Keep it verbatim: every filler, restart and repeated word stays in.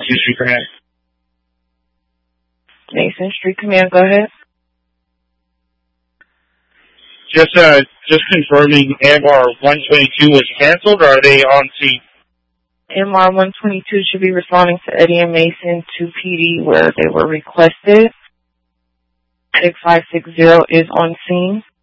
twenty-two Street Command. Mason Street Command, go ahead. Just uh, just confirming M R one twenty-two was canceled, or are they on scene? M R one twenty-two should be responding to Eddie and Mason to P D where they were requested. six five six zero is on scene.